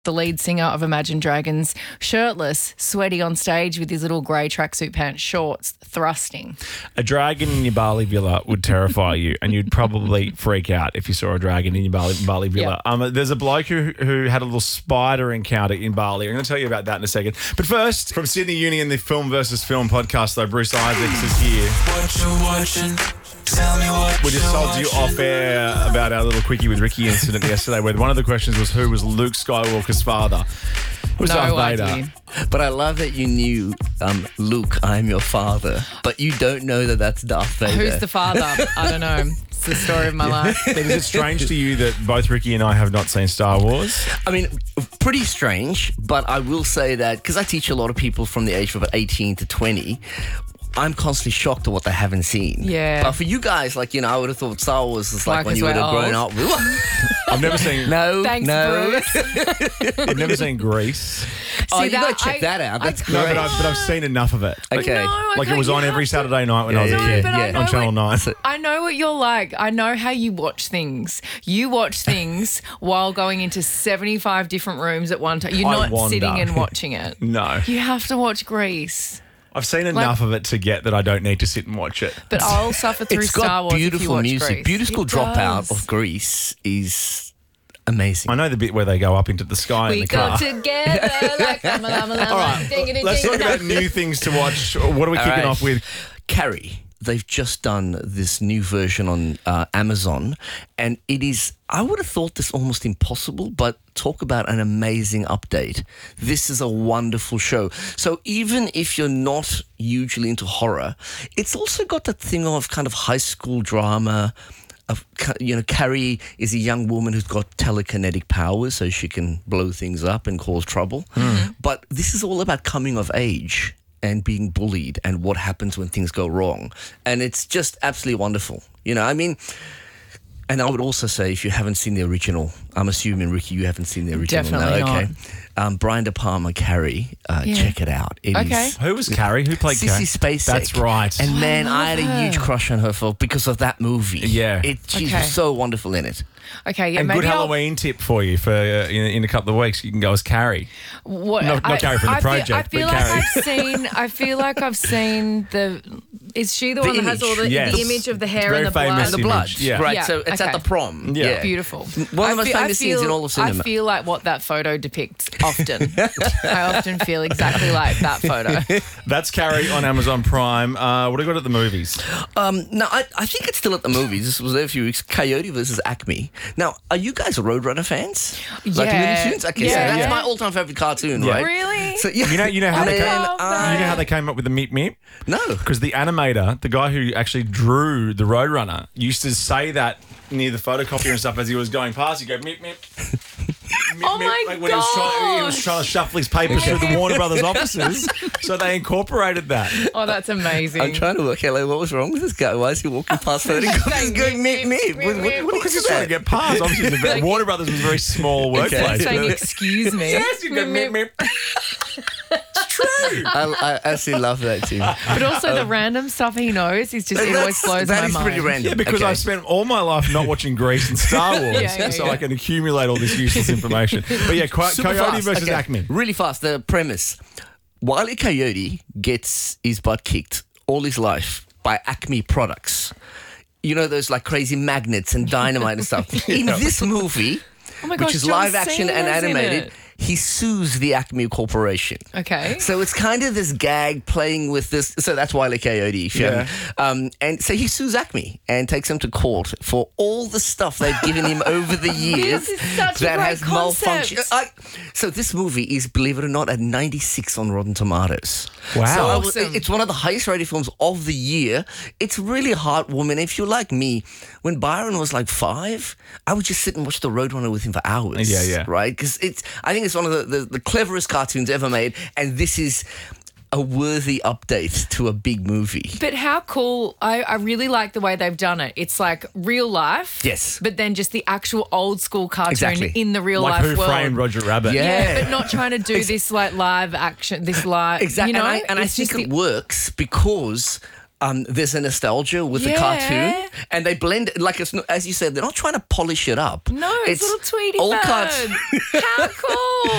the lead singer of Imagine Dragons, shirtless, sweaty on stage with his little grey tracksuit pants, shorts, thrusting. A dragon in your Bali villa would terrify you, and you'd probably freak out if you saw a dragon in your Bali villa. There's a bloke who had a little spider encounter in Bali. I'm going to tell you about that in a second. But first, from Sydney Uni and the Film versus Film podcast, though, Bruce Isaacs is here. What you watching? Tell me what We just told you off air about our little quickie with Ricky incident yesterday, where one of the questions was who was Luke Skywalker's father. It was Darth Vader. But I love that you knew, Luke, I'm your father, but you don't know that that's Darth Vader. Who's the father? I don't know. It's the story of my life. But is it strange to you that both Ricky and I have not seen Star Wars? I mean, pretty strange, but I will say that, because I teach a lot of people from the age of about 18 to 20, I'm constantly shocked at what they haven't seen. Yeah. But for you guys, I would have thought Star Wars is like when you would have grown up. I've never seen... Thanks, Bruce. I've never seen Grease. You got to check that out. That's great. No, but I've seen enough of it. Okay. It was on every Saturday night when I was a kid on Channel 9. I know what you're like. I know how you watch things. You watch things while going into 75 different rooms at one time. You're not sitting and watching it. No. You have to watch Grease. I've seen enough of it to get that I don't need to sit and watch it. But I'll suffer through Star Wars if you beautiful watch music. Grease. Beautiful It dropout does. of Grease is amazing. I know the bit where they go up into the sky in We the go car. together like lama, lama, lama. All right, let's talk about new things to watch. What are we kicking off with? Carrie. They've just done this new version on Amazon, and it is, I would have thought this almost impossible, but talk about an amazing update. This is a wonderful show. So even if you're not hugely into horror, it's also got that thing of kind of high school drama. Carrie is a young woman who's got telekinetic powers, so she can blow things up and cause trouble. But this is all about coming of age and being bullied and what happens when things go wrong. And it's just absolutely wonderful. And I would also say, if you haven't seen the original, I'm assuming, Ricky, you haven't seen the original. Definitely not. Brian De Palma, Carrie, check it out. It is Who was Carrie? Who played Carrie? Sissy Spacek. That's right. And man, I had a her. huge crush on her because of that movie. Yeah. She's so wonderful in it. Okay, yeah, And maybe good Halloween tip for you for in a couple of weeks. You can go as Carrie. Not Carrie from the project, I feel but like Carrie. I feel like I've seen the. Is she the one that has all the Yes. image of the hair Very and the famous blood? And the blood. image, yeah. Right, Yeah, so it's at okay. the prom. Yeah. Beautiful. One of the most famous scenes in all of cinema. I feel like what that photo depicts often. I often feel exactly like that photo. That's Carrie on Amazon Prime. What do we got at the movies? No, I think it's still at the movies. This was there a few weeks. Coyote versus Acme. Now, are you guys Roadrunner fans? Like Yeah. Looney Tunes? Okay, Yeah. so that's Yeah. my all-time favorite cartoon, Yeah. right? Really? So, yeah. You know how they love that. you know how they came up with the Meep Meep? No. Because the animator, the guy who actually drew the Roadrunner, used to say that near the photocopier and stuff as he was going past. He'd go Meep Meep. Meep, Oh meep, my like when he was trying to shuffle his papers through the Warner Brothers offices, so they incorporated that. Oh, that's amazing. I'm trying to work out, what was wrong with this guy? Why is he walking past photocopiers Saying going, meet me? meep, meep, meep. Because he's trying to get past. Obviously, Like- Warner Brothers was a very small workplace. Saying excuse me. Yes, you go Meep Meep. It's true. I actually love that too. But also the random stuff he knows it always blows that my is mind. pretty random. Yeah, because Okay. I've spent all my life not watching Grease and Star Wars, Yeah, so yeah. I can accumulate all this useless information. But yeah, Super Coyote fast. versus Okay. Acme. Really fast. The premise. Wile E. Coyote gets his butt kicked all his life by Acme products. You know, those like crazy magnets and dynamite and stuff. In this movie, Oh my which gosh, is John live action and Cena's in animated, it. he sues the Acme Corporation. Okay. So it's kind of this gag playing with this. So that's Wile E. Coyote. Yeah. And so he sues Acme and takes him to court for all the stuff they've given him over the years This is such a that great has malfunctioned. concept. So this movie is, believe it or not, at 96 on Rotten Tomatoes. Wow. So Awesome. it's one of the highest rated films of the year. It's really heartwarming. If you're like me, when Byron was like 5, I would just sit and watch The Roadrunner with him for hours. Yeah, yeah. Right? Because I think it's one of the cleverest cartoons ever made, and this is a worthy update to a big movie. But how cool. I really like the way they've done it. It's like real life. Yes. But then just the actual old school cartoon Exactly. in the real Like life Who world. Framed Roger Rabbit? Yeah. Yeah, but not trying to do this like live action, this live, Exactly. you know? And I It's think just it works because there's a nostalgia with the cartoon, and they blend it like it's as you said. They're not trying to polish it up. No, it's little Tweety old bird. cartoon. How cool!